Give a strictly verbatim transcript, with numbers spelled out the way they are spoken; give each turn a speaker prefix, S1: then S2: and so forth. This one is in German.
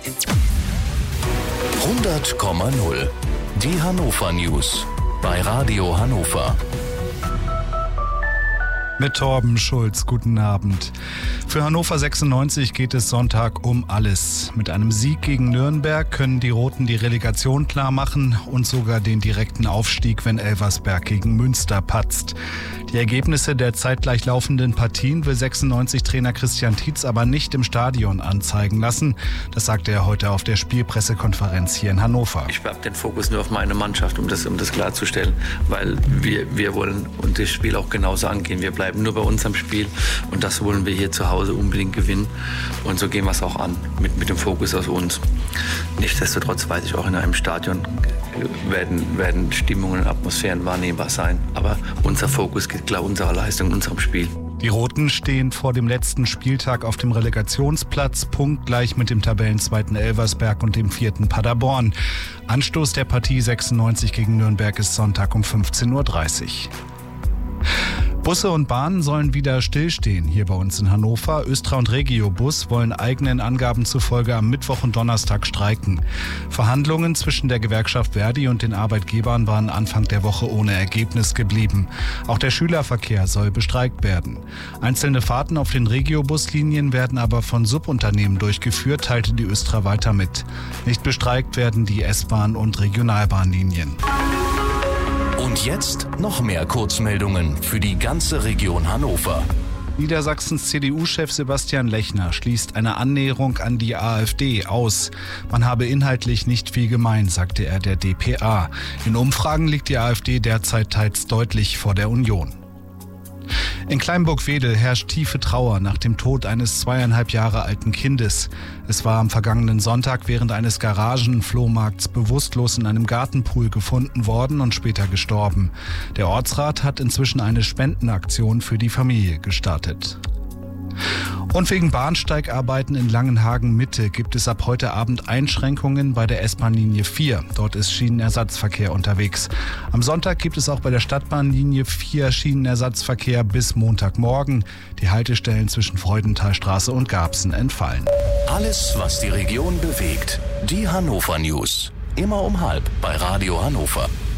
S1: hundert Komma null. Die Hannover News bei Radio Hannover.
S2: Mit Torben Schulz, guten Abend. Für Hannover sechsundneunzig geht es Sonntag um alles. Mit einem Sieg gegen Nürnberg können die Roten die Relegation klar machen und sogar den direkten Aufstieg, wenn Elversberg gegen Münster patzt. Die Ergebnisse der zeitgleich laufenden Partien will sechsundneunzig-Trainer Christian Tietz aber nicht im Stadion anzeigen lassen. Das sagte er heute auf der Spielpressekonferenz hier in Hannover.
S3: Ich habe den Fokus nur auf meine Mannschaft, um das, um das klarzustellen, weil wir, wir wollen und das Spiel auch genauso angehen. Wir bleiben nur bei unserem Spiel und das wollen wir hier zu Hause unbedingt gewinnen und so gehen wir es auch an, mit, mit dem Fokus auf uns. Nichtsdestotrotz weiß ich auch, in einem Stadion werden, werden Stimmungen und Atmosphären wahrnehmbar sein, aber unser Fokus geht klar unserer Leistung, unserem Spiel.
S2: Die Roten stehen vor dem letzten Spieltag auf dem Relegationsplatz, punktgleich mit dem Tabellenzweiten Elversberg und dem vierten Paderborn. Anstoß der Partie sechsundneunzig gegen Nürnberg ist Sonntag um fünfzehn Uhr dreißig. Busse und Bahnen sollen wieder stillstehen hier bei uns in Hannover. Östra und Regiobus wollen eigenen Angaben zufolge am Mittwoch und Donnerstag streiken. Verhandlungen zwischen der Gewerkschaft Verdi und den Arbeitgebern waren Anfang der Woche ohne Ergebnis geblieben. Auch der Schülerverkehr soll bestreikt werden. Einzelne Fahrten auf den Regiobuslinien werden aber von Subunternehmen durchgeführt, teilte die Östra weiter mit. Nicht bestreikt werden die S-Bahn- und Regionalbahnlinien.
S1: Und jetzt noch mehr Kurzmeldungen für die ganze Region Hannover.
S2: Niedersachsens C D U-Chef Sebastian Lechner schließt eine Annäherung an die AfD aus. Man habe inhaltlich nicht viel gemein, sagte er der D P A. In Umfragen liegt die AfD derzeit teils deutlich vor der Union. In Kleinburg-Wedel herrscht tiefe Trauer nach dem Tod eines zweieinhalb Jahre alten Kindes. Es war am vergangenen Sonntag während eines Garagenflohmarkts bewusstlos in einem Gartenpool gefunden worden und später gestorben. Der Ortsrat hat inzwischen eine Spendenaktion für die Familie gestartet. Und wegen Bahnsteigarbeiten in Langenhagen-Mitte gibt es ab heute Abend Einschränkungen bei der S-Bahn-Linie vier. Dort ist Schienenersatzverkehr unterwegs. Am Sonntag gibt es auch bei der Stadtbahnlinie vier Schienenersatzverkehr bis Montagmorgen. Die Haltestellen zwischen Freudenthalstraße und Garbsen entfallen.
S1: Alles, was die Region bewegt. Die Hannover News. Immer um halb bei Radio Hannover.